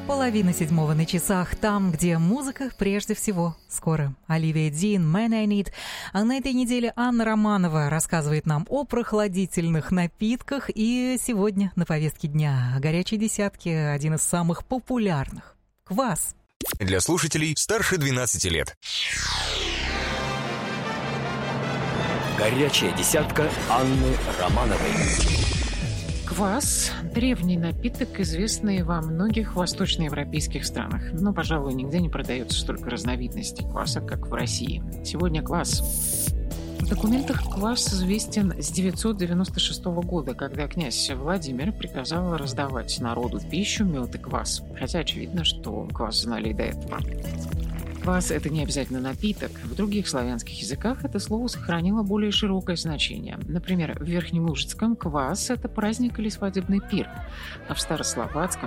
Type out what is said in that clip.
6:30 на часах, там, где музыка прежде всего. Скоро Оливия Дин, Man I Need. А на этой неделе Анна Романова рассказывает нам о прохладительных напитках. И сегодня на повестке дня горячей десятки один из самых популярных. Квас. Для слушателей старше 12 лет. Горячая десятка Анны Романовой. Квас – древний напиток, известный во многих восточноевропейских странах. Но, пожалуй, нигде не продается столько разновидностей кваса, как в России. Сегодня квас. В документах квас известен с 996 года, когда князь Владимир приказал раздавать народу пищу, мед и квас. Хотя очевидно, что квас знали и до этого. Квас – это не обязательно напиток. В других славянских языках это слово сохранило более широкое значение. Например, в Верхнелужицком квас – это праздник или свадебный пир, а в старословацком